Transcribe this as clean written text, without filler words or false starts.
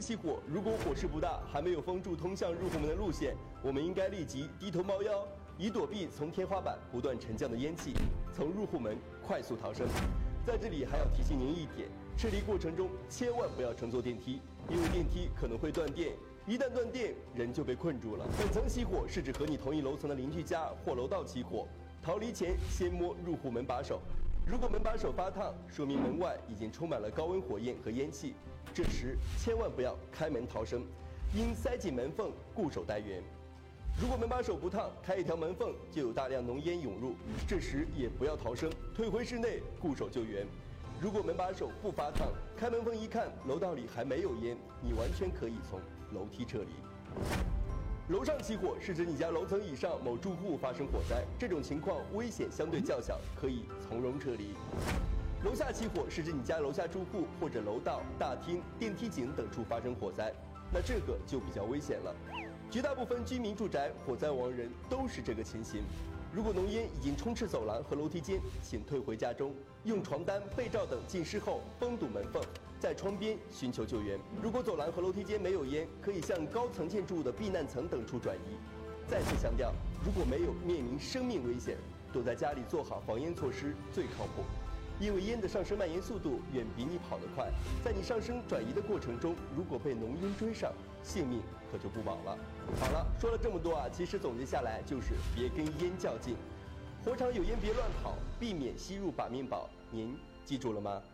起火，如果火势不大，还没有封住通向入户门的路线，我们应该立即低头猫腰，以躲避从天花板不断沉降的烟气，从入户门快速逃生。在这里还要提醒您一点，撤离过程中千万不要乘坐电梯，因为电梯可能会断电。一旦断电，人就被困住了。本层起火是指和你同一楼层的邻居家或楼道起火。逃离前先摸入户门把手，如果门把手发烫，说明门外已经充满了高温火焰和烟气，这时千万不要开门逃生，应塞紧门缝固守待援。如果门把手不烫，开一条门缝就有大量浓烟涌入，这时也不要逃生，退回室内固守救援。如果门把手不发烫，开门缝一看，楼道里还没有烟，你完全可以从楼梯撤离。楼上起火是指你家楼层以上某住户发生火灾，这种情况危险相对较小，可以从容撤离。楼下起火是指你家楼下住户或者楼道、大厅、电梯井等处发生火灾，那这个就比较危险了。绝大部分居民住宅火灾亡人都是这个情形。如果浓烟已经充斥走廊和楼梯间，请退回家中，用床单、被罩等浸湿后封堵门缝，在窗边寻求救援。如果走廊和楼梯间没有烟，可以向高层建筑物的避难层等处转移。再次强调，如果没有面临生命危险，躲在家里做好防烟措施最靠谱。因为烟的上升蔓延速度远比你跑得快，在你上升转移的过程中，如果被浓烟追上，性命可就不保了。好了，说了这么多啊，其实总结下来就是别跟烟较劲，火场有烟别乱跑，避免吸入把面宝。您记住了吗？